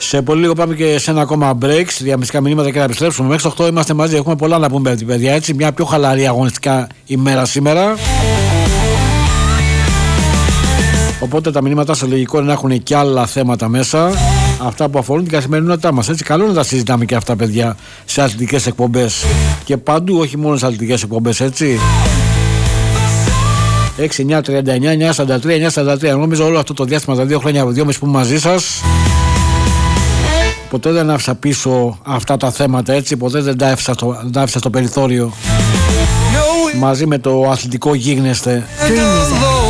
Σε πολύ λίγο πάμε και σε ένα ακόμα break, διαμυστικά μηνύματα και να επιστρέψουμε. Μέχρι το 8 είμαστε μαζί, έχουμε πολλά να πούμε, παιδιά. Έτσι, μια πιο χαλαρή αγωνιστικά ημέρα σήμερα. Οπότε τα μηνύματα σε λογικό είναι να έχουν και άλλα θέματα μέσα. Αυτά που αφορούν την καθημερινότητά μας. Έτσι, καλό να τα συζητάμε και αυτά, παιδιά, σε αθλητικές εκπομπές. Και παντού, όχι μόνο σε αθλητικές εκπομπές, έτσι. 6, 9, 39, 9, 43, 9, 43. Νομίζω όλο αυτό το διάστημα, τα 2 χρόνια, 2,5 που είμαι μαζί σας, ποτέ δεν άφησα πίσω αυτά τα θέματα, έτσι. Ποτέ δεν τα άφησα στο περιθώριο. Μαζί με το αθλητικό γίγνεσθε.